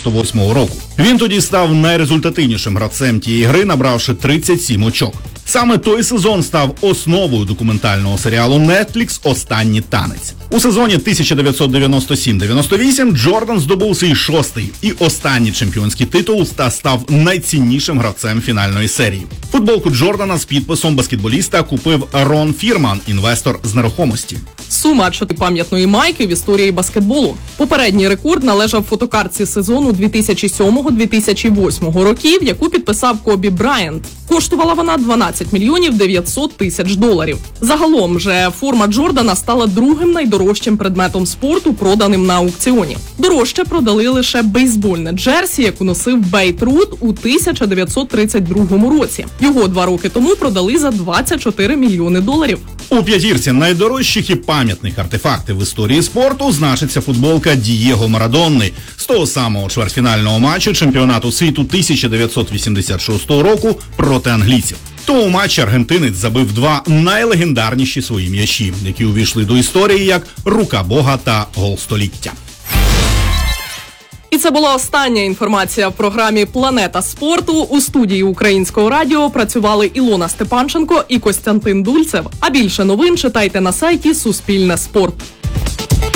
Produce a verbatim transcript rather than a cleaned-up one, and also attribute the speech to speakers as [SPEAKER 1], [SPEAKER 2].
[SPEAKER 1] дев'яносто восьмого року. Він тоді став найрезультативнішим гравцем тієї гри, набравши тридцять сім очок. Саме той сезон став основою документального серіалу Netflix «Останній танець». У сезоні тисяча дев'ятсот дев'яносто сім дев'яносто вісім Джордан здобув свій шостий і останній чемпіонський титул та став найціннішим гравцем фінальної серії. Футболку Джордана з підписом баскетболіста купив Рон Фірман, інвестор з нерухомості.
[SPEAKER 2] Сума пам'ятної майки в історії баскетболу. Попередній рекорд належав фотокартці сезону дві тисячі сьомого - дві тисячі восьмого років, яку підписав Кобі Брайант. Коштувала вона дванадцять мільйонів дев'ятсот тисяч доларів. Загалом же форма Джордана стала другим найдорожчим предметом спорту, проданим на аукціоні. Дорожче продали лише бейсбольне джерсі, яку носив Бейт Рут у тисяча дев'ятсот тридцять другому році. Його два роки тому продали за двадцять чотири мільйони доларів.
[SPEAKER 1] У п'ятірці найдорожчих і пам'ятних артефактів в історії спорту значиться футболка Дієго Марадонни з того самого чвертьфінального матчу чемпіонату світу тисяча дев'ятсот вісімдесят шостого року проти англійців. В тому матчі аргентинець забив два найлегендарніші свої м'ячі, які увійшли до історії як «Рука Бога» та «Гол століття».
[SPEAKER 2] І це була остання інформація в програмі «Планета спорту». У студії Українського радіо працювали Ілона Степанченко і Костянтин Дульцев. А більше новин читайте на сайті Суспільне спорт.